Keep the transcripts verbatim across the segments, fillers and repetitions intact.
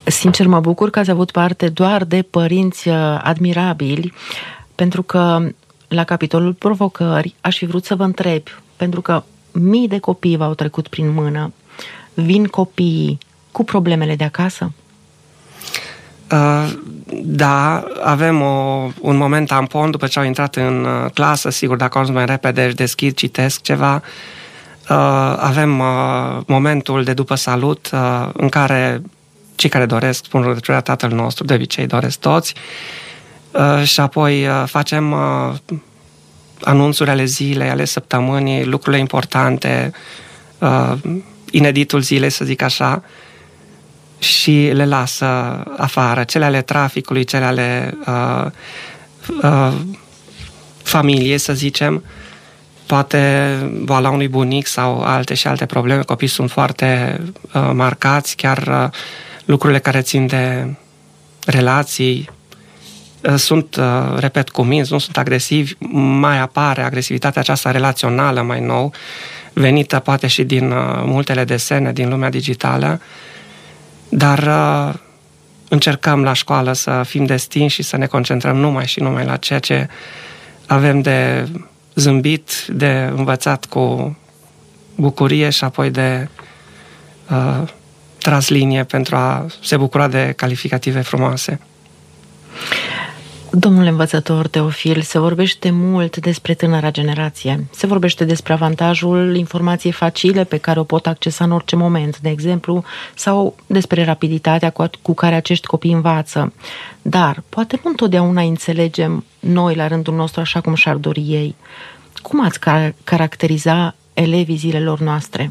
Sincer, mă bucur că ați avut parte doar de părinți admirabili, pentru că la capitolul provocări aș fi vrut să vă întreb, pentru că mii de copii v-au trecut prin mână, vin copiii cu problemele de acasă? Uh, da, avem o, un moment tampon după ce au intrat în uh, clasă, sigur, dacă au mai repede își deschid, citesc ceva. Uh, avem uh, momentul de după salut uh, în care cei care doresc spun rugăciunea Tatăl nostru, de obicei doresc toți, uh, și apoi uh, facem uh, anunțuri ale zilei, ale săptămânii, lucrurile importante, uh, ineditul zilei, să zic așa, și le lasă afară, cele ale traficului, cele ale uh, uh, familiei, să zicem, poate boala unui bunic sau alte și alte probleme. Copiii sunt foarte uh, marcați, chiar uh, lucrurile care țin de relații uh, sunt, uh, repet, cuminți, nu sunt agresivi, mai apare agresivitatea aceasta relațională mai nou, venită poate și din uh, multele desene din lumea digitală, dar uh, încercăm la școală să fim destinși și să ne concentrăm numai și numai la ceea ce avem de zâmbit, de învățat cu bucurie și apoi de uh, tras linie pentru a se bucura de calificative frumoase. Domnule învățător Teofil, se vorbește mult despre tânăra generație. Se vorbește despre avantajul informației facile pe care o pot accesa în orice moment, de exemplu, sau despre rapiditatea cu care acești copii învață. Dar poate nu întotdeauna înțelegem noi la rândul nostru așa cum și-ar dori ei. Cum ați caracteriza elevii zilelor noastre?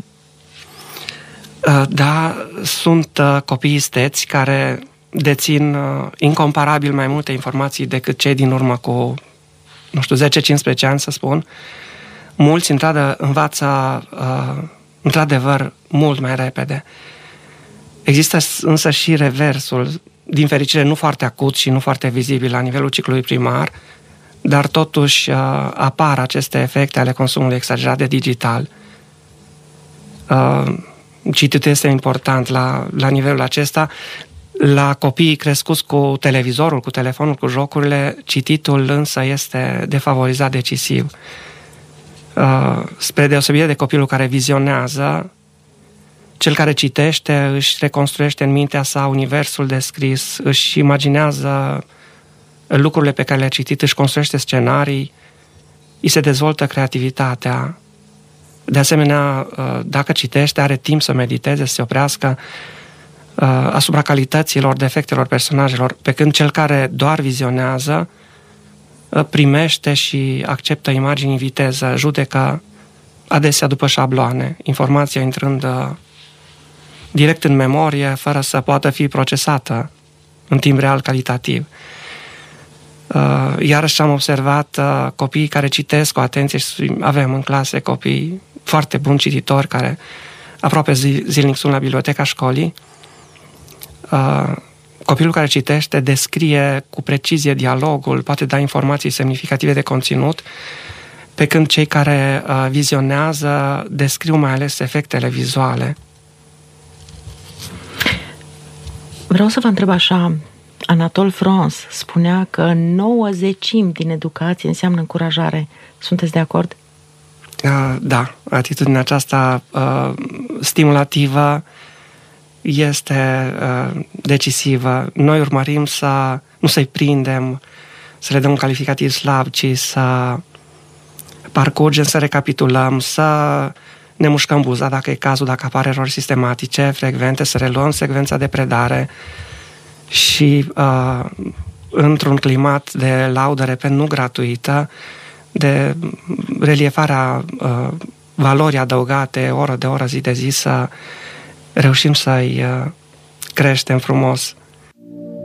Da, sunt copii isteți care dețin uh, incomparabil mai multe informații decât cei din urmă cu, nu știu, zece cincisprezece ani, să spun. Mulți, într-adevăr, învață uh, într-adevăr mult mai repede. Există însă și reversul, din fericire nu foarte acut și nu foarte vizibil la nivelul ciclului primar, dar totuși uh, apar aceste efecte ale consumului exagerat de digital. Uh, cititul este important la, la nivelul acesta. La copiii crescuți cu televizorul, cu telefonul, cu jocurile, cititul însă este defavorizat decisiv. Uh, spre deosebire de copilul care vizionează, cel care citește își reconstruiește în mintea sa universul descris, își imaginează lucrurile pe care le-a citit, își construiește scenarii, îi se dezvoltă creativitatea. De asemenea, uh, dacă citește, are timp să mediteze, să se oprească asupra calităților, defectelor personajelor, pe când cel care doar vizionează primește și acceptă imagini în viteză, judecă adesea după șabloane, informația intrând direct în memorie, fără să poată fi procesată în timp real calitativ. Iarăși am observat copiii care citesc cu atenție și avem în clase copii foarte buni cititori care aproape zilnic sunt la biblioteca școlii. Uh, copilul care citește descrie cu precizie dialogul, poate da informații semnificative de conținut, pe când cei care uh, vizionează descriu mai ales efectele vizuale. Vreau să vă întreb așa, Anatole France spunea că nouă zecimi din educație înseamnă încurajare. Sunteți de acord? Uh, da, atitudinea aceasta uh, stimulativă este uh, decisivă. Noi urmărim să nu să-i prindem, să le dăm un calificativ slab, ci să parcurgem, să recapitulăm, să ne mușcăm buza dacă e cazul, dacă apar erori sistematice, frecvente, să reluăm secvența de predare și uh, într-un climat de laudă, repet, nu gratuită, de reliefarea uh, valorii adăugate oră de oră, zi de zi, să reușim să-i uh, creștem frumos.